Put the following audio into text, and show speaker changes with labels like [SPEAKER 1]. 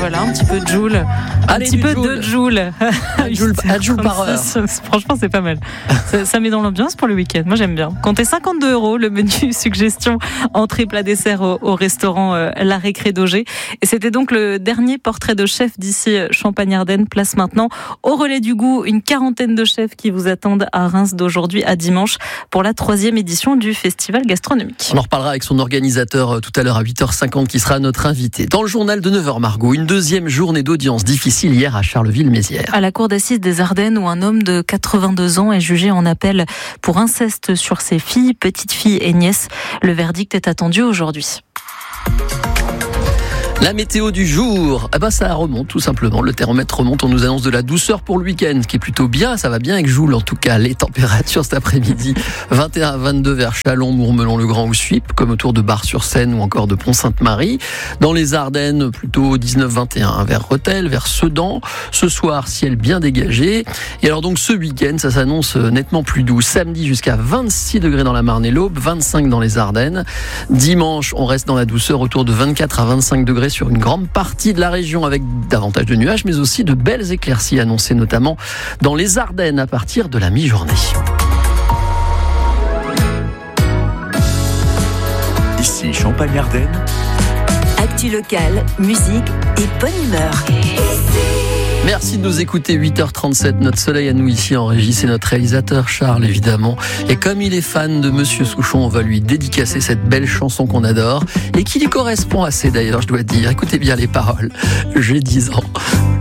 [SPEAKER 1] voilà, un petit peu de Joule.
[SPEAKER 2] Allez,
[SPEAKER 1] un petit peu
[SPEAKER 2] Joule.
[SPEAKER 1] de Joule.
[SPEAKER 2] Un joule par heure.
[SPEAKER 1] Franchement, c'est pas mal. Ça met dans l'ambiance pour le week-end. Moi, j'aime bien. Comptez 52 € le menu suggestion entrée plat dessert au restaurant La Récré d'Auger. Et c'était donc le dernier portrait de chef d'ici Champagne-Ardenne. Place maintenant au relais du goût. Une quarantaine de chefs qui vous attendent à Reims d'aujourd'hui à dimanche pour la 3e édition du festival gastronomique.
[SPEAKER 2] On en reparlera avec son organisateur tout à l'heure à 8h50 qui sera notre invité. Dans le journal de 9h, Margot, une deuxième journée d'audience difficile hier à Charleville-Mézières.
[SPEAKER 1] À la cour d'assises des Ardennes où un homme de 82 ans est jugé en appel pour inceste sur ses filles, petites filles et nièces. Le verdict est attendu aujourd'hui.
[SPEAKER 2] La météo du jour, ça remonte tout simplement. Le thermomètre remonte, on nous annonce de la douceur pour le week-end, ce qui est plutôt bien, ça va bien avec Joule en tout cas. Les températures cet après-midi, 21 à 22 vers Châlons, Mourmelon-le-Grand ou Suippes, comme autour de Bar-sur-Seine ou encore de Pont-Sainte-Marie. Dans les Ardennes, plutôt 19-21 vers Rethel, vers Sedan. Ce soir, ciel bien dégagé. Et alors donc ce week-end, ça s'annonce nettement plus doux. Samedi jusqu'à 26 degrés dans la Marne et l'Aube, 25 dans les Ardennes. Dimanche, on reste dans la douceur autour de 24 à 25 degrés sur une grande partie de la région avec davantage de nuages, mais aussi de belles éclaircies annoncées notamment dans les Ardennes à partir de la mi-journée.
[SPEAKER 3] Ici Champagne-Ardenne.
[SPEAKER 4] Actu locale, musique et bonne humeur.
[SPEAKER 2] Merci de nous écouter, 8h37, notre soleil à nous ici en régie, c'est notre réalisateur Charles évidemment. Et comme il est fan de Monsieur Souchon, on va lui dédicacer cette belle chanson qu'on adore et qui lui correspond assez d'ailleurs, je dois dire. Écoutez bien les paroles, j'ai 10 ans.